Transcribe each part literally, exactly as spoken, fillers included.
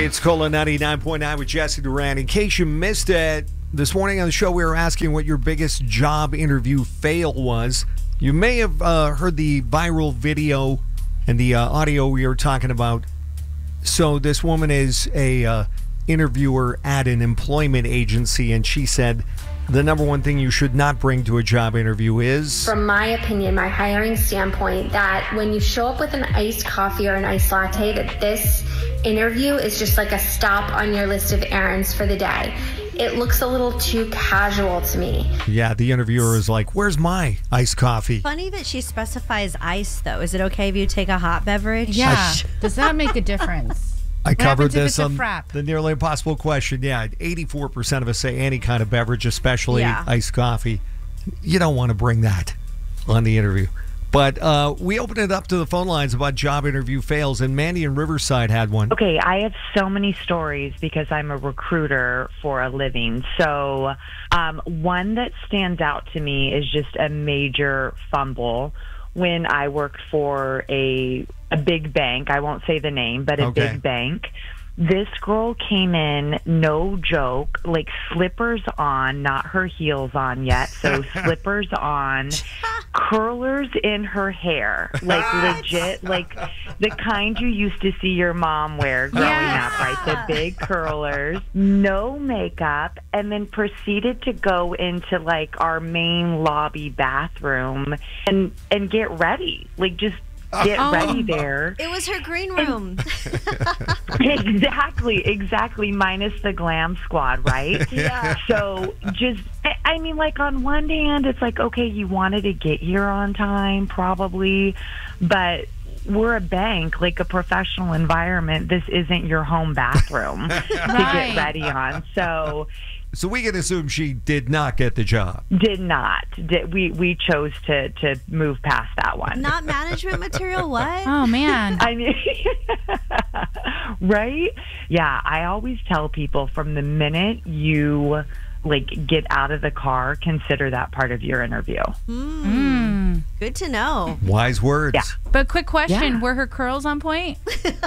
It's Cola ninety-nine point nine with Jesse Duran. In case you missed it, this morning on the show, we were asking what your biggest job interview fail was. You may have uh, heard the viral video and the uh, audio we were talking about. So this woman is a uh, interviewer at an employment agency, and she said the number one thing you should not bring to a job interview is... From my opinion, my hiring standpoint, that when you show up with an iced coffee or an iced latte, that this interview is just like a stop on your list of errands for the day. It looks a little too casual to me. Yeah, the interviewer is like, where's my iced coffee? Funny that she specifies ice, though. Is it okay if you take a hot beverage? Yeah. Does that make a difference? I What covered happens if this it's a on frap? the Nearly Impossible question. Yeah, eighty-four percent of us say any kind of beverage, especially Yeah. iced coffee. You don't want to bring that on the interview. But uh, we opened it up to the phone lines about job interview fails, and Mandy in Riverside had one. Okay, I have so many stories because I'm a recruiter for a living. So um, one that stands out to me is just a major fumble when I worked for a a big bank. I won't say the name, but a Okay. big bank. This girl came in, no joke, like slippers on, not her heels on yet, so slippers on, curlers in her hair, like legit, like the kind you used to see your mom wear growing Yes. up, right? The big curlers, no makeup, and then proceeded to go into like our main lobby bathroom and and get ready, like just get Oh. ready there. It was her green room. Exactly, exactly, minus the glam squad, right? Yeah. So just, I- I mean, like on one hand, it's like, okay, you wanted to get here on time, probably, but we're a bank, like a professional environment. This isn't your home bathroom to Right. get ready on. So So we can assume she did not get the job. did not. Did, we, we chose to, to move past that one. Not management material, what? Oh, man. I mean, right? Yeah, I always tell people from the minute you like get out of the car, consider that part of your interview. Mm. Good to know. Wise words. Yeah. But quick question, Yeah. were her curls on point?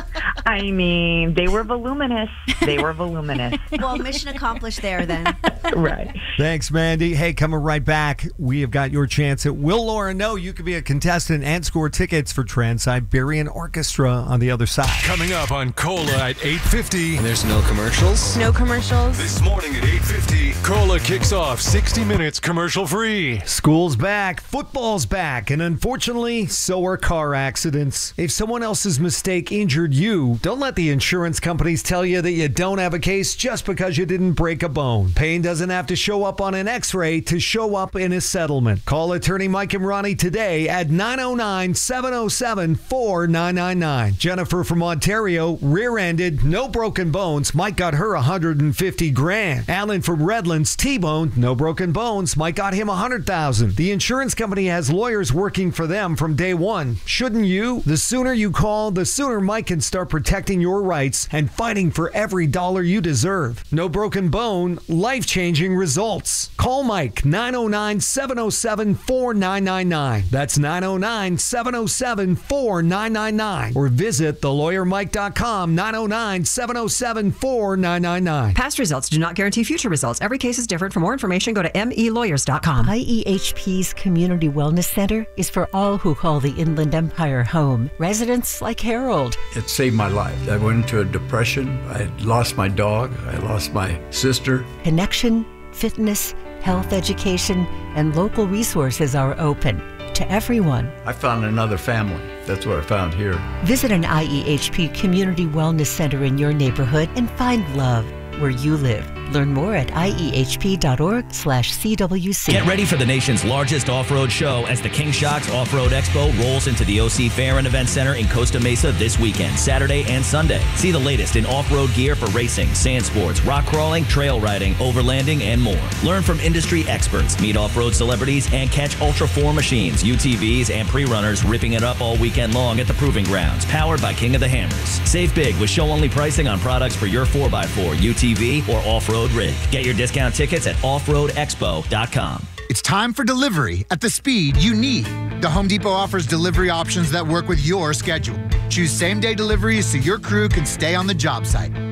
I mean, they were voluminous. They were voluminous. Well, mission accomplished there then. Right. Thanks, Mandy. Hey, coming right back, we have got your chance at Will Laura Know you could be a contestant and score tickets for Trans-Siberian Orchestra on the other side. Coming up on Cola at eight fifty. And there's no commercials? No commercials. This morning at eight fifty, Cola kicks off sixty minutes commercial free. School's back, football's back, and unfortunately, so are car accidents. If someone else's mistake injured you, don't let the insurance companies tell you that you don't have a case just because you didn't break a bone. Pain doesn't have to show up on an x-ray to show up in a settlement. Call attorney Mike and Ronnie today at nine oh nine, seven oh seven, four nine nine nine. Jennifer from Ontario, rear-ended, no broken bones. Mike got her one hundred fifty grand. Alan from Redlands, T-boned, no broken bones. Mike got him one hundred thousand. The insurance company has lawyers working for them from day one. Shouldn't you? The sooner you call, the sooner Mike can start protecting your rights and fighting for every dollar you deserve. No broken bone, life-changing results. Call Mike, nine oh nine, seven oh seven, four nine nine nine. That's nine oh nine, seven oh seven, four nine nine nine. Or visit the lawyer mike dot com, nine oh nine, seven oh seven, four nine nine nine. Past results do not guarantee future results. Every case is different. For more information, go to m e lawyers dot com. I E H P's Community Wellness Center is for all who call the Inland Empire home. Residents like Harold. It saved my life. I went into a depression. I had lost my dog. I lost my sister. Connection, fitness, health education, and local resources are open to everyone. I found another family. That's what I found here. Visit an I E H P Community Wellness Center in your neighborhood and find love where you live. Learn more at I E H P dot org slash C W C. Get ready for the nation's largest off-road show as the King Shocks Off-Road Expo rolls into the O C Fair and Event Center in Costa Mesa this weekend, Saturday and Sunday. See the latest in off-road gear for racing, sand sports, rock crawling, trail riding, overlanding, and more. Learn from industry experts, meet off-road celebrities, and catch Ultra four machines, U T Vs, and pre-runners ripping it up all weekend long at the Proving Grounds, powered by King of the Hammers. Save big with show-only pricing on products for your four by four, U T V, or off-road rig. Get your discount tickets at off road expo dot com. It's time for delivery at the speed you need. The Home Depot offers delivery options that work with your schedule. Choose same-day deliveries so your crew can stay on the job site.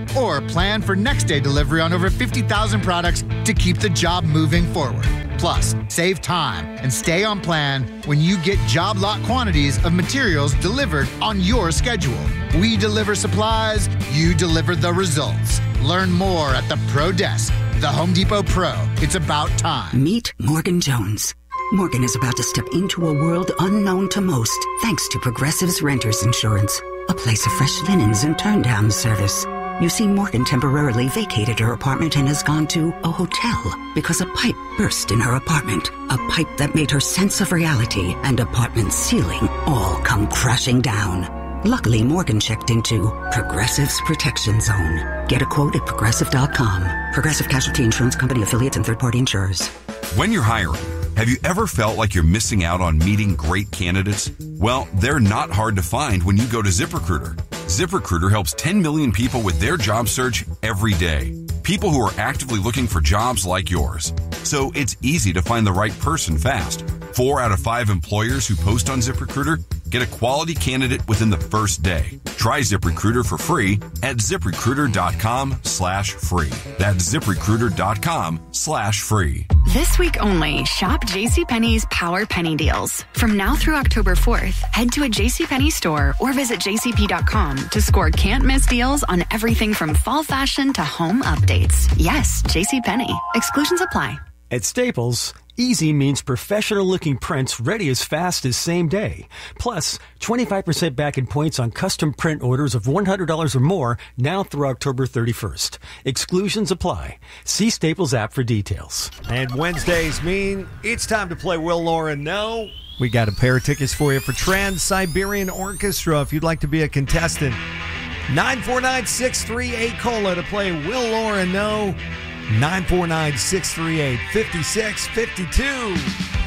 or plan for next day delivery on over fifty thousand products to keep the job moving forward. Plus, save time and stay on plan when you get job lot quantities of materials delivered on your schedule. We deliver supplies, you deliver the results. Learn more at the Pro Desk. The Home Depot Pro. It's about time. Meet Morgan Jones. Morgan is about to step into a world unknown to most, thanks to Progressive's Renters Insurance, a place of fresh linens and turn-down service. You see, Morgan temporarily vacated her apartment and has gone to a hotel because a pipe burst in her apartment. A pipe that made her sense of reality and apartment ceiling all come crashing down. Luckily, Morgan checked into Progressive's Protection Zone. Get a quote at progressive dot com. Progressive Casualty Insurance Company affiliates and third-party insurers. When you're hiring, have you ever felt like you're missing out on meeting great candidates? Well, they're not hard to find when you go to ZipRecruiter. ZipRecruiter helps ten million people with their job search every day. People who are actively looking for jobs like yours. So it's easy to find the right person fast. Four out of five employers who post on ZipRecruiter get a quality candidate within the first day. Try ZipRecruiter for free at ZipRecruiter.com slash free. That's ZipRecruiter.com slash free. This week only, shop JCPenney's Power Penny Deals. From now through October fourth, head to a JCPenney store or visit J C P dot com to score can't-miss deals on everything from fall fashion to home updates. Yes, JCPenney. Exclusions apply. At Staples, easy means professional-looking prints ready as fast as same day. Plus, twenty-five percent back in points on custom print orders of one hundred dollars or more now through October thirty-first. Exclusions apply. See Staples app for details. And Wednesdays mean it's time to play Will Lauren Know. We got a pair of tickets for you for Trans-Siberian Orchestra if you'd like to be a contestant. nine four nine, six three eight, COLA to play Will Lauren Know. nine four nine, six three eight, five six five two.